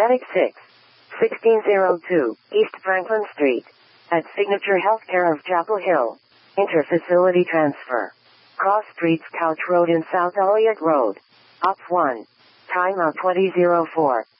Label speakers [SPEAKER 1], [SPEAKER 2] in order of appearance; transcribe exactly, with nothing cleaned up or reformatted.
[SPEAKER 1] Medic six, sixteen oh two, East Franklin Street. At Signature Healthcare of Chapel Hill. Interfacility transfer. Cross Streets Couch Road and South Elliott Road. Op one. Time out twenty oh four.